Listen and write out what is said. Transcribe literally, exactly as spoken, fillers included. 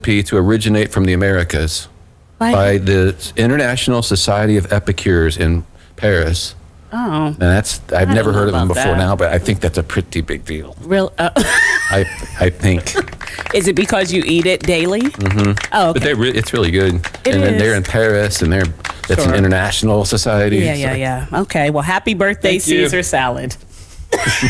to originate from the Americas Like, by the International Society of Epicures in Paris. oh, And that's, I've I never don't heard of know them about before that. now, but I think that's a pretty big deal. real? Uh, I I think. is it because you eat it daily? Mm-hmm. Oh, okay. But they re- it's really good. It and then is. they're in Paris, and they're that's Sure. an international society. Yeah, so- yeah, yeah. Okay. Well, happy birthday, Thank you. Caesar salad.